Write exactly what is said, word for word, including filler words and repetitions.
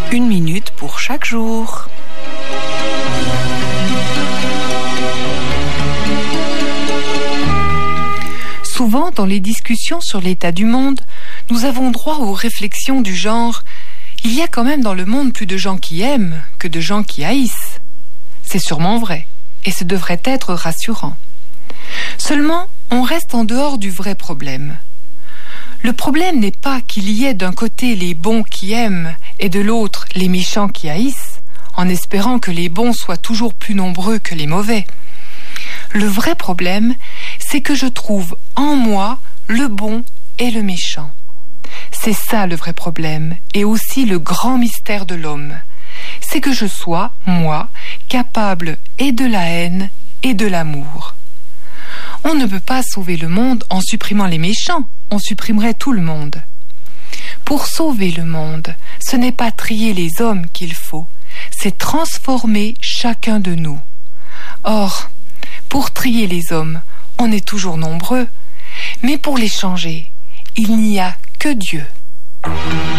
Une minute pour chaque jour. Souvent, dans les discussions sur l'état du monde, nous avons droit aux réflexions du genre « Il y a quand même dans le monde plus de gens qui aiment que de gens qui haïssent ». C'est sûrement vrai, et ce devrait être rassurant. Seulement, on reste en dehors du vrai problème. Le problème n'est pas qu'il y ait d'un côté les bons qui aiment et de l'autre les méchants qui haïssent, en espérant que les bons soient toujours plus nombreux que les mauvais. Le vrai problème, c'est que je trouve en moi le bon et le méchant. C'est ça le vrai problème, et aussi le grand mystère de l'homme. C'est que je sois, moi, capable et de la haine et de l'amour. On ne peut pas sauver le monde en supprimant les méchants, on supprimerait tout le monde. Pour sauver le monde, ce n'est pas trier les hommes qu'il faut, c'est transformer chacun de nous. Or, pour trier les hommes, on est toujours nombreux, mais pour les changer, il n'y a que Dieu.